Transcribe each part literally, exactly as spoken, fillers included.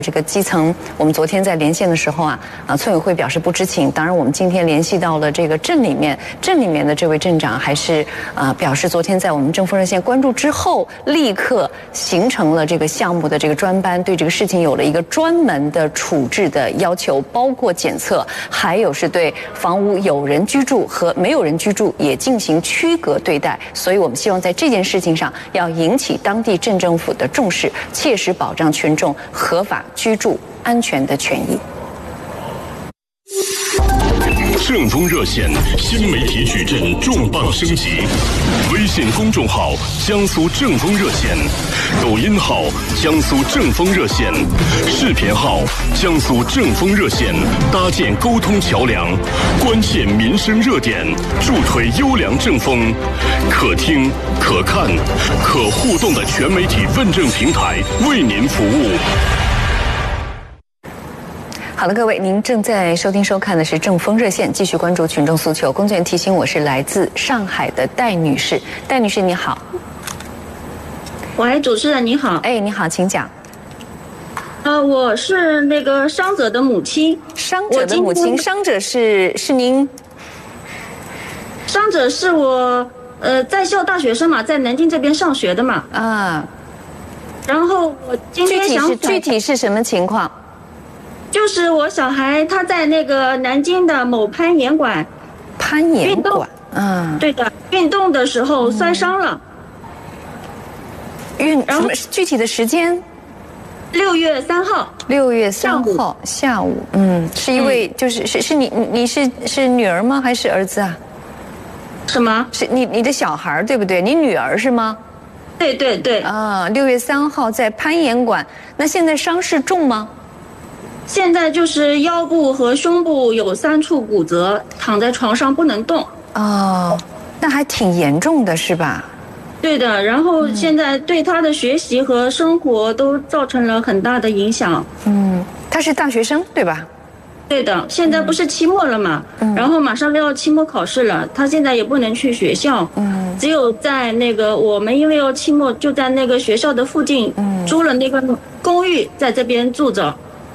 这个基层，我们昨天在连线的时候啊，啊，村委会表示不知情。当然，我们今天联系到了这个镇里面，镇里面的这位镇长还是啊表示，昨天在我们正风热线关注之后，立刻形成了这个项目的这个专班，对这个事情有了一个专门的处置的要求，包括检测，还有是对房屋有人居住和没有人居住也进行区隔对待。所以我们希望在这件事情上要引起当地镇政府的重视，切实保障群众合法居住安全的权益。 正风热线新媒体矩阵重磅升级，微信公众号江苏正风热线，抖音号江苏正风热线，视频号江苏正风热线，搭建沟通桥梁，关键民生热点，助推优良正风，可听可看可互动的全媒体问政平台，为您服务。 好了，各位，您正在收听收看的是正风热线，继续关注群众诉求。工作人员提醒我是来自上海的戴女士，戴女士你好。 喂，主持人你好。 哎，你好，请讲。 呃，我是那个伤者的母亲。 伤者的母亲，伤者是是您？ 伤者是我呃在校大学生嘛，在南京这边上学的嘛。 啊。 然后我今天想具体是具体是什么情况？ 就是我小孩他在那个南京的某攀岩馆， 攀岩馆， 嗯，对的，运动的时候摔伤了。 运什么具体的时间？ 六月三号。 六月三号下午，嗯，是一位就是是是你你是是女儿吗？还是儿子啊？ 什么？ 是你你的小孩对不对？你女儿是吗？ 对对对。 啊，六月三号在攀岩馆，那现在伤势重吗？ 现在就是腰部和胸部有三处骨折，躺在床上不能动。 哦，那还挺严重的是吧？ 对的，然后现在对他的学习和生活都造成了很大的影响。 嗯，他是大学生对吧？ 对的，现在不是期末了嘛，嗯、然后马上要期末考试了，他现在也不能去学校，嗯，只有在那个我们因为要期末，就在那个学校的附近，嗯，租了那个公寓，在这边住着。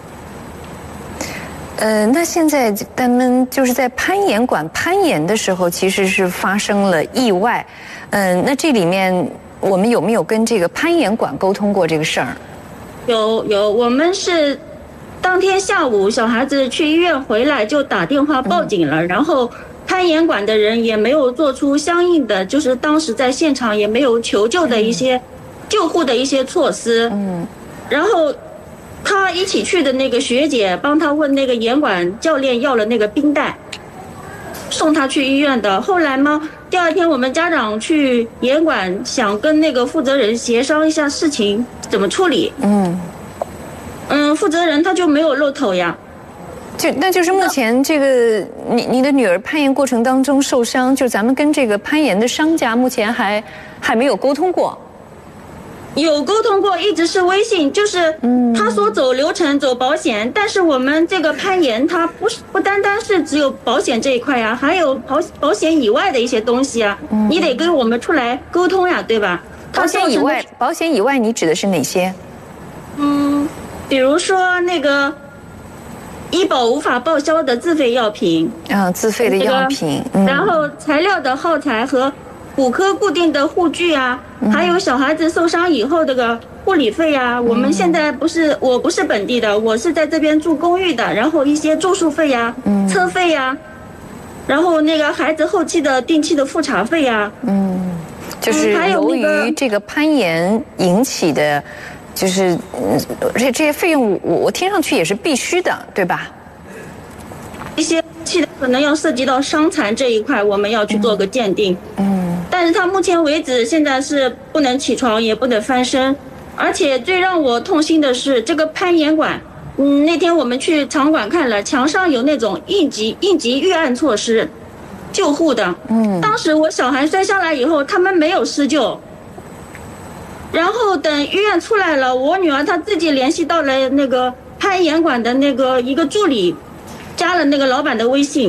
呃，那现在咱们就是在攀岩馆攀岩的时候，其实是发生了意外。嗯、呃，那这里面我们有没有跟这个攀岩馆沟通过这个事儿？ 有有，我们是当天下午小孩子去医院回来就打电话报警了，嗯、然后攀岩馆的人也没有做出相应的，就是当时在现场也没有求救的一些、嗯、救护的一些措施。嗯，然后。他一起去的那个学姐帮他问那个岩馆教练要了那个冰袋，送他去医院的。后来嘛，第二天我们家长去岩馆想跟那个负责人协商一下事情怎么处理。嗯，嗯，负责人他就没有露头呀。 就那就是目前这个你你的女儿攀岩过程当中受伤，就咱们跟这个攀岩的商家目前还还没有沟通过。 有沟通过，一直是微信，就是他说走流程走保险，但是我们这个攀岩它不是不单单是只有保险这一块呀，还有保保险以外的一些东西啊，你得跟我们出来沟通呀，对吧？ 保险以外，保险以外你指的是哪些？ 嗯，比如说那个医保无法报销的自费药品啊，自费的药品， 这个嗯、然后材料的耗材和骨科固定的护具啊，还有小孩子受伤以后这个护理费啊，我们现在不是我不是本地的，我是在这边住公寓的，然后一些住宿费呀、车费呀，然后那个孩子后期的定期的复查费呀，嗯， 就是由于这个攀岩引起的，就是这这些费用我我听上去也是必须的，对吧？ 一些气的可能要涉及到伤残这一块，我们要去做个鉴定，嗯。但是他目前为止现在是不能起床也不能翻身，而且最让我痛心的是这个攀岩馆，嗯，那天我们去场馆看了，墙上有那种应急应急预案措施，救护的，嗯，当时我小孩摔下来以后，他们没有施救，然后等医院出来了，我女儿她自己联系到了那个攀岩馆的那个一个助理，加了那个老板的微信，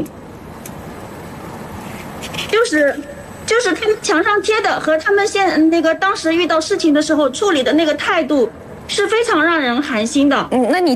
就是。就是他们墙上贴的和他们现那个当时遇到事情的时候处理的那个态度是非常让人寒心的。 嗯，那你